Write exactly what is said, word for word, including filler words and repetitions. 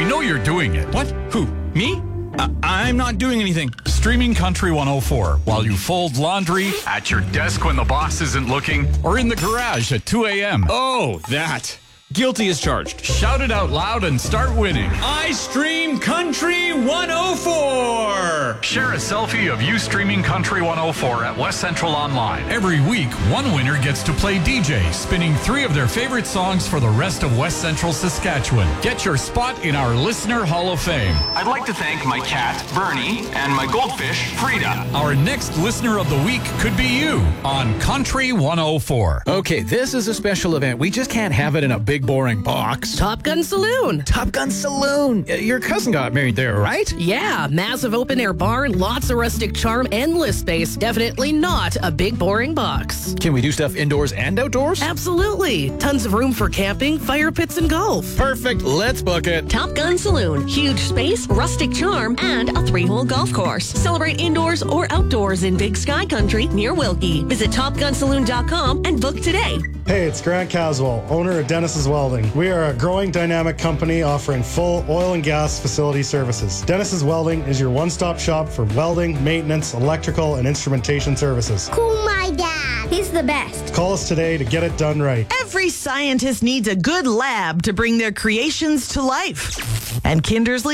know you're doing it. What? Who? Me? Uh, I'm not doing anything. Streaming Country one oh four while you fold laundry, at your desk when the boss isn't looking, or in the garage at two a.m. Oh, that. Guilty as charged. Shout it out loud and start winning. I stream Country one oh four. Share a selfie of you streaming Country one oh four at West Central Online. Every week, one winner gets to play D J, spinning three of their favorite songs for the rest of West Central Saskatchewan. Get your spot in our Listener Hall of Fame. I'd like to thank my cat, Bernie, and my goldfish, Frida. Our next Listener of the Week could be you on Country one oh four. Okay, this is a special event. We just can't have it in a big boring box. Top Gun Saloon. Top Gun Saloon. Uh, Your cousin got married there, right? Yeah, massive open-air bar, lots of rustic charm, endless space. Definitely not a big boring box. Can we do stuff indoors and outdoors? Absolutely. Tons of room for camping, fire pits, and golf. Perfect. Let's book it. Top Gun Saloon. Huge space, rustic charm, and a three-hole golf course. Celebrate indoors or outdoors in Big Sky Country near Wilkie. Visit top gun saloon dot com and book today. Hey, it's Grant Caswell, owner of Dennis's Welding. We are a growing dynamic company offering full oil and gas facility services. Dennis's Welding is your one-stop shop for welding, maintenance, electrical, and instrumentation services. Cool, my dad. He's the best. Call us today to get it done right. Every scientist needs a good lab to bring their creations to life. And Kindersley